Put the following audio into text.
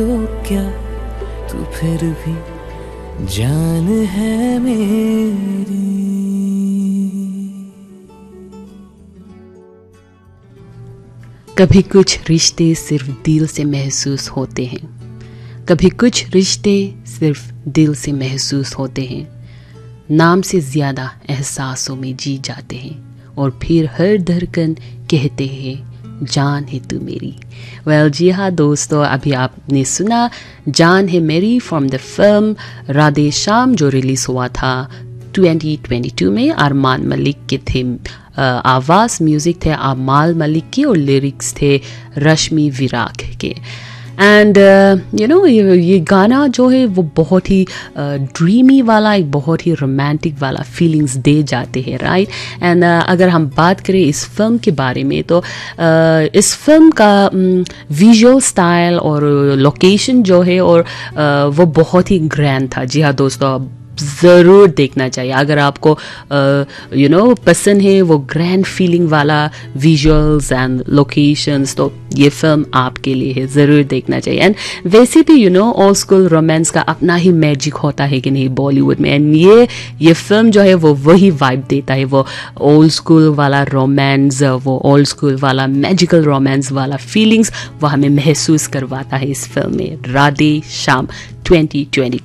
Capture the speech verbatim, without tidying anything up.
तो क्या तू फिर भी जान है मेरी। कभी कुछ रिश्ते सिर्फ दिल से महसूस होते हैं, कभी कुछ रिश्ते सिर्फ दिल से महसूस होते हैं, नाम से ज़्यादा एहसासों में जी जाते हैं और फिर हर धड़कन कहते हैं जान है तू मेरी। वेल well, जी हाँ दोस्तों, अभी आपने सुना जान है मेरी from the film Radhe Shyam जो रिलीज़ हुआ था ट्वेंटी ट्वेंटी टू में। अरमान मलिक के थे आवाज़, म्यूज़िक थे आमाल मलिक की और लिरिक्स थे रश्मि विराग के। एंड यू नो ये गाना जो है वो बहुत ही ड्रीमी uh, वाला, एक बहुत ही रोमांटिक वाला फीलिंग्स दे जाते हैं, राइट। एंड uh, अगर हम बात करें इस फिल्म के बारे में तो uh, इस फिल्म का विजुअल um, स्टाइल और लोकेशन जो है और uh, वो बहुत ही ग्रैंड था। जी हाँ दोस्तों, ज़रूर देखना चाहिए अगर आपको यू नो पसंद है वो ग्रैंड फीलिंग वाला विजुअल्स एंड लोकेशंस, तो ये फिल्म आपके लिए है, ज़रूर देखना चाहिए। एंड वैसे भी you know old school romance का अपना ही मैजिक होता है कि नहीं बॉलीवुड में, एंड ये ये फिल्म जो है वो वही वाइब देता है, वो ओल्ड स्कूल वाला रोमांस, वो ओल्ड स्कूल वाला मैजिकल रोमांस वाला फीलिंग्स वो हमें महसूस करवाता है इस फिल्म में राधे श्याम ट्वेंटी ट्वेंटी।